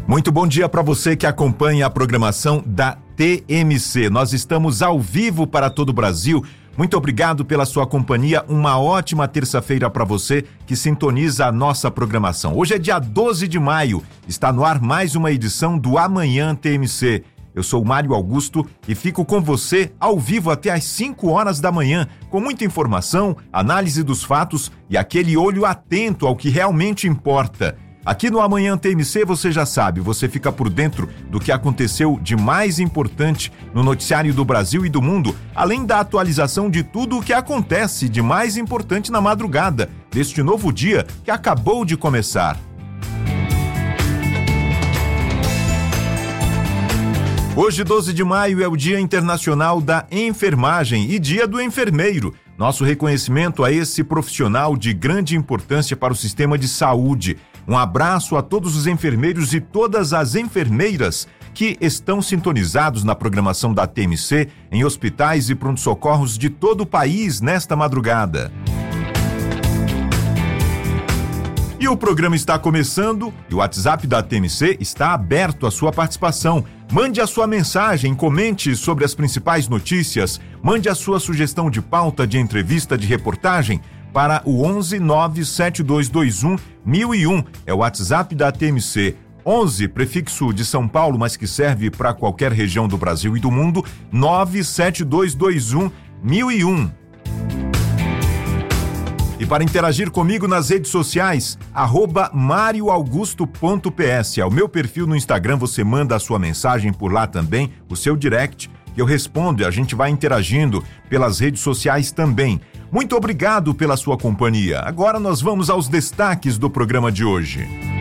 Muito bom dia para você que acompanha a programação da TMC. Nós estamos ao vivo para todo o Brasil. Muito obrigado pela sua companhia. Uma ótima terça-feira para você que sintoniza a nossa programação. Hoje é dia 12 de maio. Está no ar mais uma edição do Amanhã TMC. Eu sou o Mário Augusto e fico com você ao vivo até às 5 horas da manhã, com muita informação, análise dos fatos e aquele olho atento ao que realmente importa. Aqui no Amanhã TMC você já sabe, você fica por dentro do que aconteceu de mais importante no noticiário do Brasil e do mundo, além da atualização de tudo o que acontece de mais importante na madrugada deste novo dia que acabou de começar. Hoje, 12 de maio, é o Dia Internacional da Enfermagem e Dia do Enfermeiro. Nosso reconhecimento a esse profissional de grande importância para o sistema de saúde. Um abraço a todos os enfermeiros e todas as enfermeiras que estão sintonizados na programação da TMC em hospitais e pronto-socorros de todo o país nesta madrugada. E o programa está começando e o WhatsApp da TMC está aberto à sua participação. Mande a sua mensagem, comente sobre as principais notícias, mande a sua sugestão de pauta de entrevista, de reportagem para o 11 97221 1001. É o WhatsApp da TMC. 11, prefixo de São Paulo, mas que serve para qualquer região do Brasil e do mundo, 97221 1001. E para interagir comigo nas redes sociais, @marioaugusto.ps. É o meu perfil no Instagram, você manda a sua mensagem por lá também, o seu direct, que eu respondo e a gente vai interagindo pelas redes sociais também. Muito obrigado pela sua companhia. Agora nós vamos aos destaques do programa de hoje.